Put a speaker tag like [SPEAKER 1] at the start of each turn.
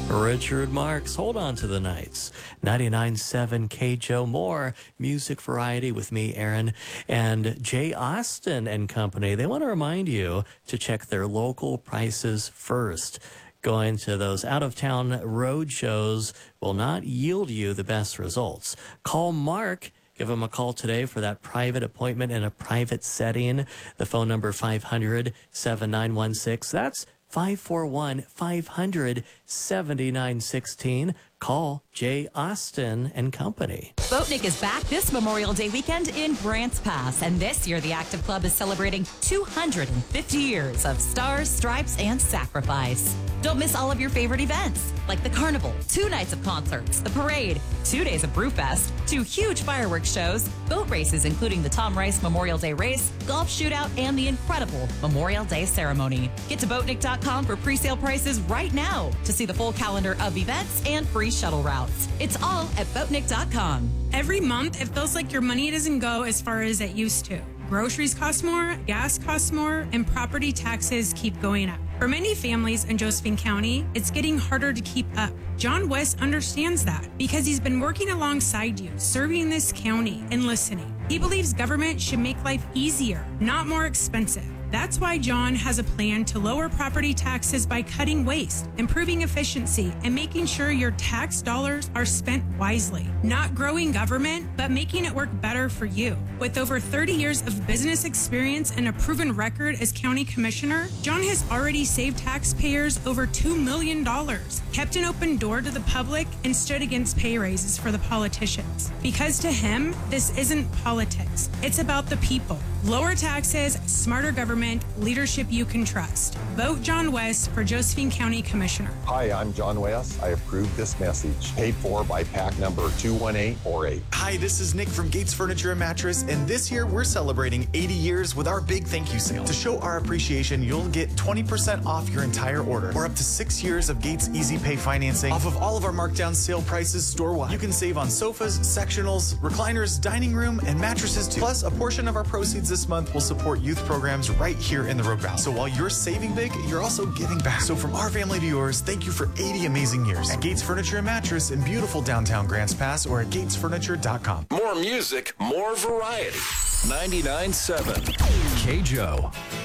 [SPEAKER 1] Richard Marx, Hold On to the Nights. 99.7 KJO. More music variety with me, Aaron, and Jay Austen and Company. They want to remind you to check their local prices first. Going to those out-of-town road shows will not yield you the best results. Call Mark. Give him a call today for that private appointment in a private setting. The phone number 500-7916. That's 541-500-7916. Call Jay Austen and Company.
[SPEAKER 2] Boatnik is back this Memorial Day weekend in Grants Pass, and this year the Active Club is celebrating 250 years of stars, stripes, and sacrifice. Don't miss all of your favorite events, like the Carnival, 2 nights of concerts, the parade, 2 days of Brewfest, 2 huge fireworks shows, boat races including the Tom Rice Memorial Day race, golf shootout, and the incredible Memorial Day ceremony. Get to Boatnik.com for pre-sale prices right now to see the full calendar of events and free shuttle routes. It's all at Boatnik.com.
[SPEAKER 3] Every month, it feels like your money doesn't go as far as it used to. Groceries cost more, gas costs more, and property taxes keep going up. For many families in Josephine County, it's getting harder to keep up. John West understands that because he's been working alongside you, serving this county and listening. He believes government should make life easier, not more expensive. That's why John has a plan to lower property taxes by cutting waste, improving efficiency, and making sure your tax dollars are spent wisely. Not growing government, but making it work better for you. With over 30 years of business experience and a proven record as county commissioner, John has already saved taxpayers over $2 million, kept an open door to the public, and stood against pay raises for the politicians. Because to him, this isn't politics. It's about the people. Lower taxes, smarter government, leadership you can trust. Vote John West for Josephine County Commissioner.
[SPEAKER 4] Hi, I'm John West. I approve this message. Paid for by PAC number 21848.
[SPEAKER 5] Hi, this is Nick from Gates Furniture and Mattress, and this year we're celebrating 80 years with our big thank you sale. To show our appreciation, you'll get 20% off your entire order, or up to 6 years of Gates Easy Pay financing off of all of our markdown sale prices store-wide. You can save on sofas, sectionals, recliners, dining room, and mattresses too. Plus, a portion of our proceeds this month will support youth programs right here in the Rogue Valley. So while you're saving big, you're also giving back. So from our family to yours, thank you for 80 amazing years at Gates Furniture and Mattress in beautiful downtown Grants Pass or at gatesfurniture.com.
[SPEAKER 6] More music, more variety. 99.7 KJO.